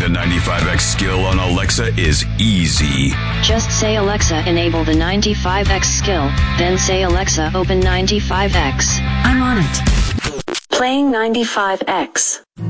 the 95X skill on Alexa is easy. Just say, Alexa, enable the 95X skill, then say, Alexa, open 95X. I'm on it. Playing 95X.